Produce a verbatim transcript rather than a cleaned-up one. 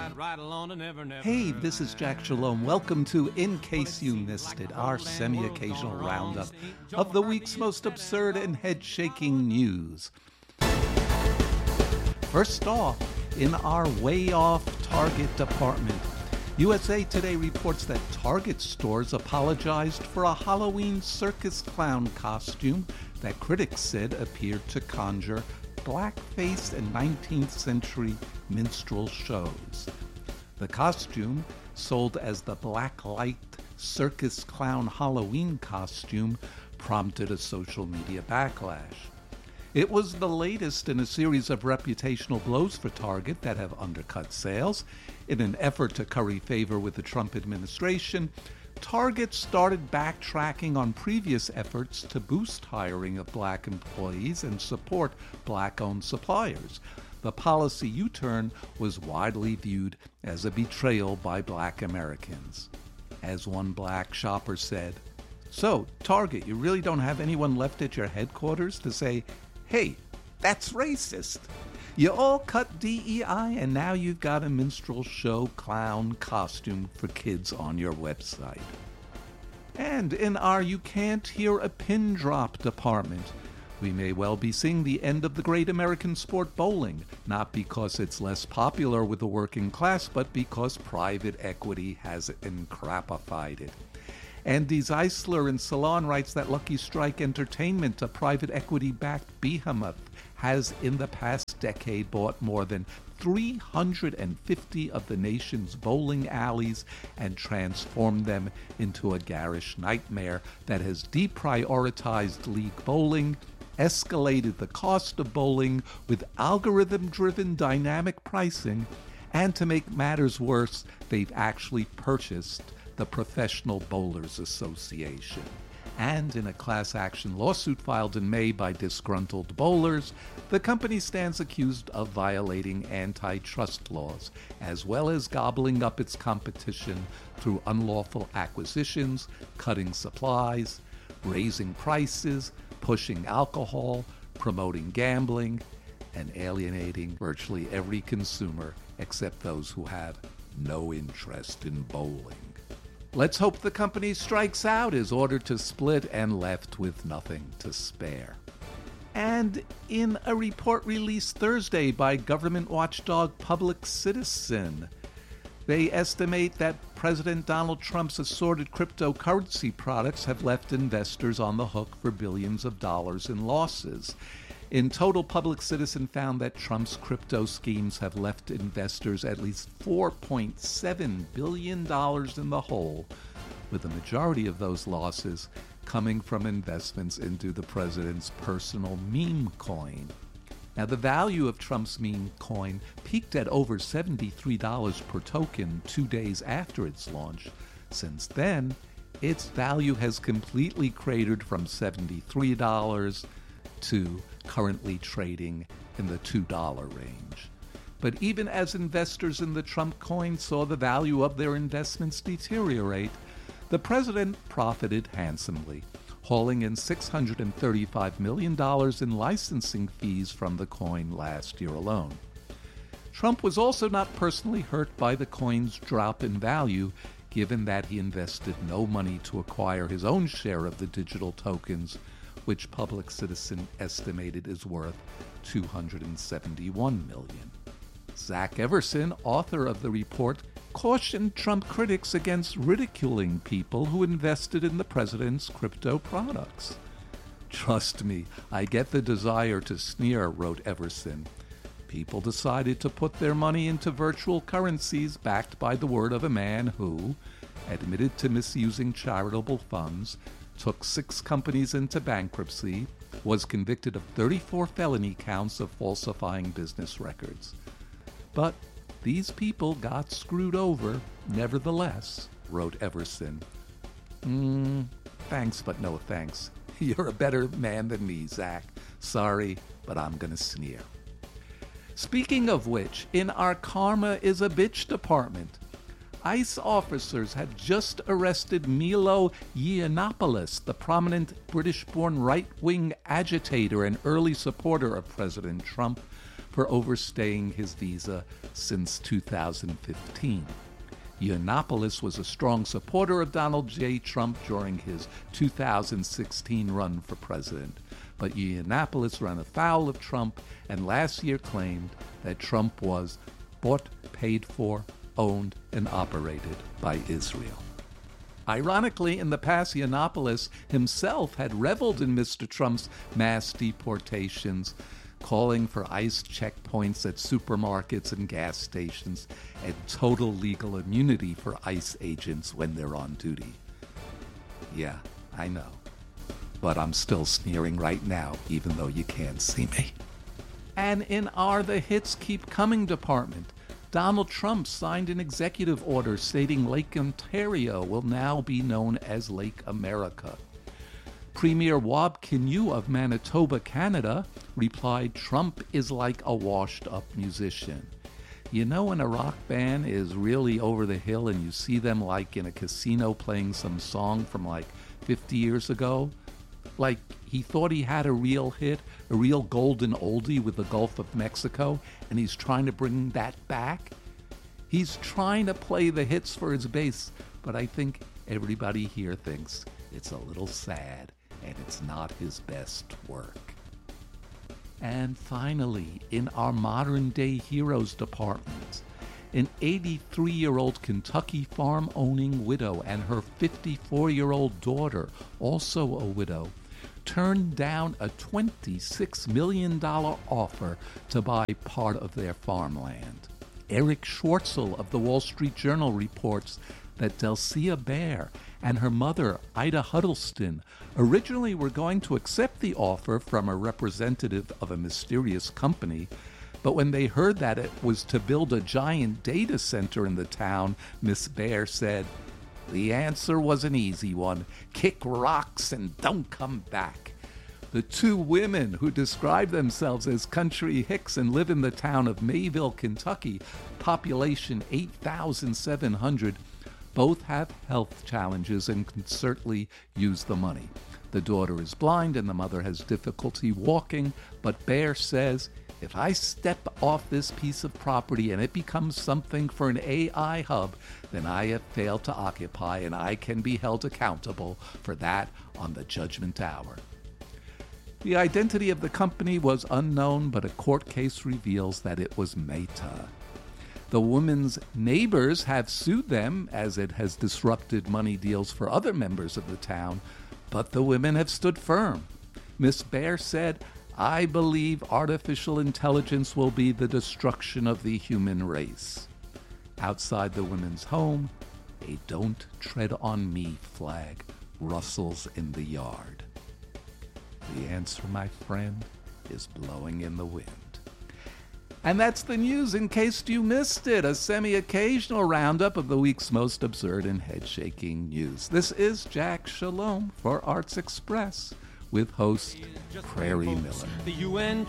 Hey, this is Jack Shalom. Welcome to In Case You Missed It, our semi-occasional roundup of the week's most absurd and head-shaking news. First off, in our way-off Target department, U S A Today reports that Target stores apologized for a Halloween circus clown costume that critics said appeared to conjure blackface and nineteenth century minstrel shows. The costume, sold as the Blacklight Circus Clown Halloween costume, prompted a social media backlash. It was the latest in a series of reputational blows for Target that have undercut sales. In an effort to curry favor with the Trump administration, Target started backtracking on previous efforts to boost hiring of black employees and support black-owned suppliers. The policy U-turn was widely viewed as a betrayal by black Americans. As one black shopper said, "So, Target, you really don't have anyone left at your headquarters to say, 'Hey, that's racist'? You all cut D E I and now you've got a minstrel show clown costume for kids on your website." And in our You Can't Hear a Pin Drop department, we may well be seeing the end of the great American sport bowling, not because it's less popular with the working class, but because private equity has encrapified it. Andy Zeisler in Salon writes that Lucky Strike Entertainment, a private equity-backed behemoth, has in the past decade bought more than three hundred fifty of the nation's bowling alleys and transformed them into a garish nightmare that has deprioritized league bowling, escalated the cost of bowling with algorithm-driven dynamic pricing, and to make matters worse, they've actually purchased the Professional Bowlers Association. And in a class action lawsuit filed in May by disgruntled bowlers, the company stands accused of violating antitrust laws, as well as gobbling up its competition through unlawful acquisitions, cutting supplies, raising prices, pushing alcohol, promoting gambling, and alienating virtually every consumer except those who have no interest in bowling. Let's hope the company strikes out, is ordered to split, and left with nothing to spare. And in a report released Thursday by government watchdog Public Citizen, they estimate that President Donald Trump's assorted cryptocurrency products have left investors on the hook for billions of dollars in losses. In total, Public Citizen found that Trump's crypto schemes have left investors at least four point seven billion dollars in the hole, with the majority of those losses coming from investments into the president's personal meme coin. Now, the value of Trump's meme coin peaked at over seventy-three dollars per token two days after its launch. Since then, its value has completely cratered from seventy-three dollars to currently trading in the two dollars range. But even as investors in the Trump coin saw the value of their investments deteriorate, the president profited handsomely, hauling in six hundred thirty-five million dollars in licensing fees from the coin last year alone. Trump was also not personally hurt by the coin's drop in value, given that he invested no money to acquire his own share of the digital tokens, which Public Citizen estimated is worth two hundred seventy-one million dollars. Zach Everson, author of the report, cautioned Trump critics against ridiculing people who invested in the president's crypto products. "Trust me, I get the desire to sneer," wrote Everson. "People decided to put their money into virtual currencies backed by the word of a man who admitted to misusing charitable funds, took six companies into bankruptcy, was convicted of thirty-four felony counts of falsifying business records. But these people got screwed over, nevertheless," wrote Everson. Mm, thanks, but no thanks. You're a better man than me, Zach. Sorry, but I'm gonna sneer. Speaking of which, in our Karma is a Bitch department, ICE officers have just arrested Milo Yiannopoulos, the prominent British-born right-wing agitator and early supporter of President Trump, for overstaying his visa since two thousand fifteen. Yiannopoulos was a strong supporter of Donald J. Trump during his two thousand sixteen run for president. But Yiannopoulos ran afoul of Trump and last year claimed that Trump was bought, paid for, owned, and operated by Israel. Ironically, in the past, Yiannopoulos himself had reveled in Mister Trump's mass deportations, calling for ICE checkpoints at supermarkets and gas stations and total legal immunity for ICE agents when they're on duty. Yeah, I know. But I'm still sneering right now, even though you can't see me. And in our The Hits Keep Coming department, Donald Trump signed an executive order stating Lake Ontario will now be known as Lake America. Premier Wab Kinew of Manitoba, Canada, replied, "Trump is like a washed-up musician." You know when a rock band is really over the hill and you see them like in a casino playing some song from like fifty years ago? Like he thought he had a real hit, a real golden oldie with the Gulf of Mexico, and he's trying to bring that back? He's trying to play the hits for his base, but I think everybody here thinks it's a little sad and it's not his best work. And finally, in our modern-day heroes department, an eighty-three-year-old Kentucky farm-owning widow and her fifty-four-year-old daughter, also a widow, turned down a twenty-six million dollars offer to buy part of their farmland. Eric Schwartzel of the Wall Street Journal reports that Delcia Baer and her mother, Ida Huddleston, originally were going to accept the offer from a representative of a mysterious company, but when they heard that it was to build a giant data center in the town, Miss Baer said, "The answer was an easy one. Kick rocks and don't come back." The two women who describe themselves as country hicks and live in the town of Mayville, Kentucky, population eight thousand seven hundred, both have health challenges and can certainly use the money. The daughter is blind and the mother has difficulty walking, but Baer says, "If I step off this piece of property and it becomes something for an A I hub, then I have failed to occupy and I can be held accountable for that on the judgment hour." The identity of the company was unknown, but a court case reveals that it was Meta. The woman's neighbors have sued them, as it has disrupted money deals for other members of the town, but the women have stood firm. Miss Baer said, "I believe artificial intelligence will be the destruction of the human race." Outside the women's home, a "Don't Tread on Me" flag rustles in the yard. The answer, my friend, is blowing in the wind. And that's the news in case you missed it, a semi-occasional roundup of the week's most absurd and head-shaking news. This is Jack Shalom for Arts Express with host Prairie Miller. The U N